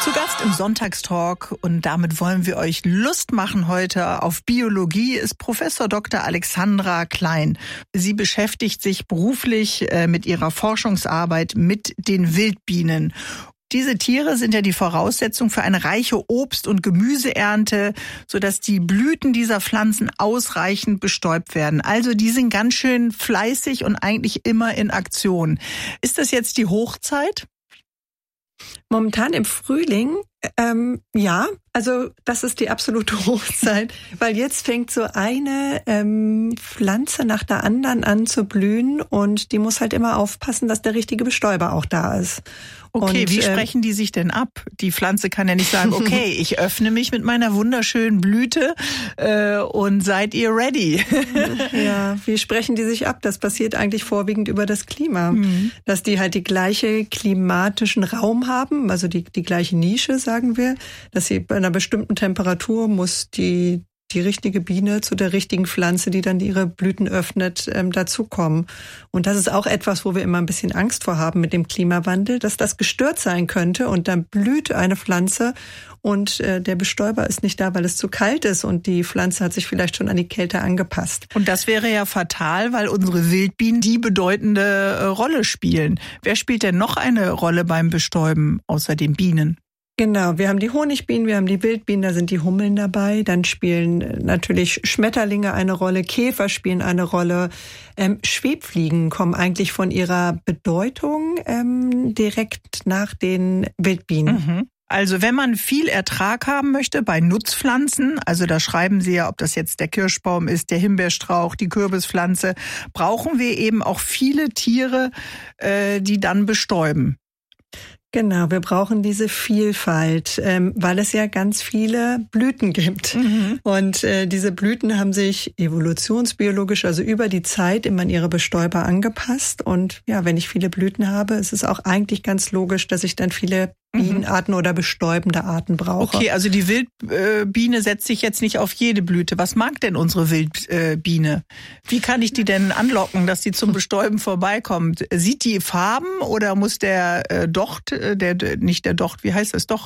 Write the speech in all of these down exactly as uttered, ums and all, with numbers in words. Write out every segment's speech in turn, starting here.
Zu Gast im Sonntagstalk und damit wollen wir euch Lust machen heute auf Biologie ist Professor Doktor Alexandra Klein. Sie beschäftigt sich beruflich mit ihrer Forschungsarbeit mit den Wildbienen. Diese Tiere sind ja die Voraussetzung für eine reiche Obst- und Gemüseernte, sodass die Blüten dieser Pflanzen ausreichend bestäubt werden. Also die sind ganz schön fleißig und eigentlich immer in Aktion. Ist das jetzt die Hochzeit? Momentan im Frühling, ähm, ja, also das ist die absolute Hochzeit, weil jetzt fängt so eine ähm, Pflanze nach der anderen an zu blühen und die muss halt immer aufpassen, dass der richtige Bestäuber auch da ist. Okay, und, wie äh, sprechen die sich denn ab? Die Pflanze kann ja nicht sagen, okay, ich öffne mich mit meiner wunderschönen Blüte äh, und seid ihr ready? Ja, wie sprechen die sich ab? Das passiert eigentlich vorwiegend über das Klima, mhm. dass die halt die gleiche klimatischen Raum haben, also die, die gleiche Nische, sagen wir, dass sie bei einer bestimmten Temperatur muss die die richtige Biene zu der richtigen Pflanze, die dann ihre Blüten öffnet, ähm, dazukommen. Und das ist auch etwas, wo wir immer ein bisschen Angst vor haben mit dem Klimawandel, dass das gestört sein könnte und dann blüht eine Pflanze und äh, der Bestäuber ist nicht da, weil es zu kalt ist und die Pflanze hat sich vielleicht schon an die Kälte angepasst. Und das wäre ja fatal, weil unsere Wildbienen die bedeutende äh, Rolle spielen. Wer spielt denn noch eine Rolle beim Bestäuben außer den Bienen? Genau, wir haben die Honigbienen, wir haben die Wildbienen, da sind die Hummeln dabei. Dann spielen natürlich Schmetterlinge eine Rolle, Käfer spielen eine Rolle. Ähm, Schwebfliegen kommen eigentlich von ihrer Bedeutung ähm, direkt nach den Wildbienen. Mhm. Also wenn man viel Ertrag haben möchte bei Nutzpflanzen, also da schreiben Sie ja, ob das jetzt der Kirschbaum ist, der Himbeerstrauch, die Kürbispflanze, brauchen wir eben auch viele Tiere, äh, die dann bestäuben. Genau, wir brauchen diese Vielfalt, ähm, weil es ja ganz viele Blüten gibt. Mhm. Und äh, diese Blüten haben sich evolutionsbiologisch, also über die Zeit, immer an ihre Bestäuber angepasst. Und ja, wenn ich viele Blüten habe, ist es auch eigentlich ganz logisch, dass ich dann viele Bienenarten oder bestäubende Arten brauche. Okay, also die Wildbiene setzt sich jetzt nicht auf jede Blüte. Was mag denn unsere Wildbiene? Wie kann ich die denn anlocken, dass sie zum Bestäuben vorbeikommt? Sieht die Farben oder muss der Docht, der nicht der Docht, wie heißt das doch?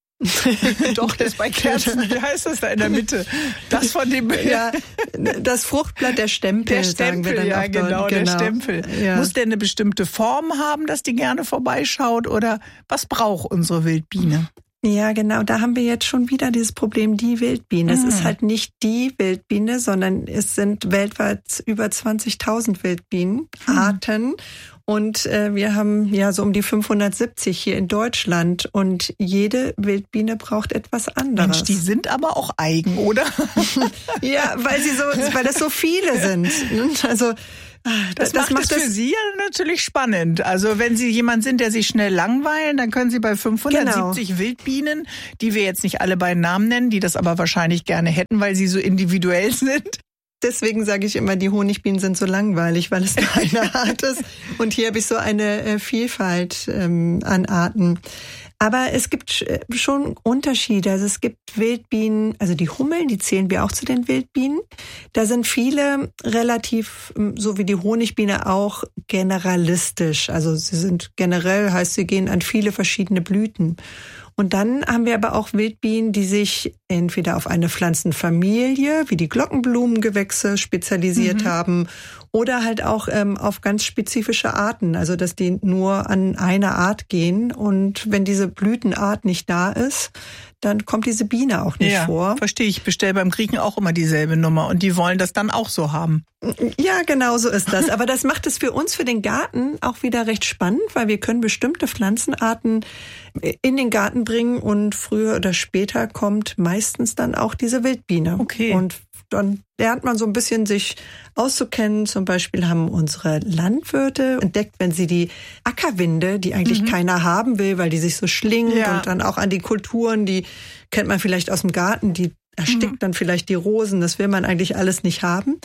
Doch, das bei Kerzen, wie heißt das da in der Mitte? Das von dem... Ja, das Fruchtblatt, der Stempel, der Stempel, sagen wir dann ja, auch genau, genau, der Stempel. Ja. Muss der eine bestimmte Form haben, dass die gerne vorbeischaut oder was braucht unsere Wildbiene? Ja, genau, da haben wir jetzt schon wieder dieses Problem, die Wildbiene. Mhm. Es ist halt nicht die Wildbiene, sondern es sind weltweit über zwanzigtausend Wildbienenarten. Mhm. Und äh, wir haben ja so um die fünfhundertsiebzig hier in Deutschland und jede Wildbiene braucht etwas anderes. Mensch, die sind aber auch eigen, oder? Ja, weil sie so, weil das so viele sind. Also Das, das macht, macht es für Sie ja natürlich spannend. Also wenn Sie jemand sind, der sich schnell langweilen, dann können Sie bei fünfhundertsiebzig genau. Wildbienen, die wir jetzt nicht alle bei Namen nennen, die das aber wahrscheinlich gerne hätten, weil sie so individuell sind. Deswegen sage ich immer, die Honigbienen sind so langweilig, weil es nur eine Art ist. Und hier habe ich so eine äh, Vielfalt ähm, an Arten. Aber es gibt schon Unterschiede. Also es gibt Wildbienen, also die Hummeln, die zählen wir auch zu den Wildbienen. Da sind viele relativ, so wie die Honigbiene auch, generalistisch. Also sie sind generell, heißt sie gehen an viele verschiedene Blüten. Und dann haben wir aber auch Wildbienen, die sich entweder auf eine Pflanzenfamilie, wie die Glockenblumengewächse, spezialisiert mhm. haben oder halt auch ähm, auf ganz spezifische Arten, also dass die nur an eine Art gehen. Und wenn diese Blütenart nicht da ist, dann kommt diese Biene auch nicht ja, vor. Verstehe ich. Ich bestelle beim Griechen auch immer dieselbe Nummer und die wollen das dann auch so haben. Ja, genau so ist das. Aber das macht es für uns, für den Garten, auch wieder recht spannend, weil wir können bestimmte Pflanzenarten in den Garten bringen und früher oder später kommt meistens dann auch diese Wildbiene. Okay. Und dann lernt man so ein bisschen sich auszukennen. Zum Beispiel haben unsere Landwirte entdeckt, wenn sie die Ackerwinde, die eigentlich mhm. keiner haben will, weil die sich so schlingt ja. und dann auch an die Kulturen, die kennt man vielleicht aus dem Garten, die erstickt mhm. dann vielleicht die Rosen, das will man eigentlich alles nicht haben.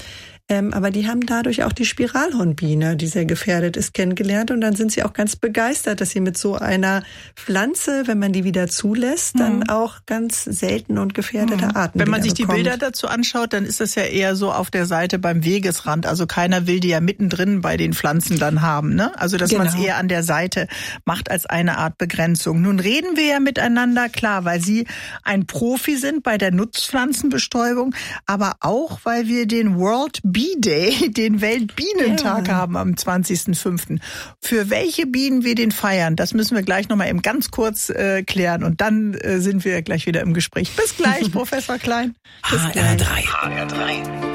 Ähm, aber die haben dadurch auch die Spiralhornbiene, die sehr gefährdet ist, kennengelernt. Und dann sind sie auch ganz begeistert, dass sie mit so einer Pflanze, wenn man die wieder zulässt, mhm. dann auch ganz selten und gefährdete mhm. Arten Wenn man sich bekommt. Die Bilder dazu anschaut, dann ist das ja eher so auf der Seite beim Wegesrand. Also keiner will die ja mittendrin bei den Pflanzen dann haben, ne? Also dass genau. man es eher an der Seite macht als eine Art Begrenzung. Nun reden wir ja miteinander, klar, weil Sie ein Profi sind bei der Nutzpflanzenbestäubung, aber auch, weil wir den World Bee Day, den Weltbienentag ja. haben am zwanzigsten fünften Für welche Bienen wir den feiern, das müssen wir gleich nochmal eben ganz kurz äh, klären und dann äh, sind wir gleich wieder im Gespräch. Bis gleich, Professor Klein. Bis H R drei. H R drei.